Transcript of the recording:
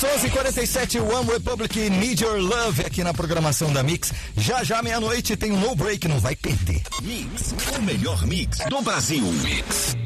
11:47, One Republic, Need Your Love, aqui na programação da Mix. Já meia-noite tem um No Break, não vai perder. Mix, o melhor mix do Brasil. Mix.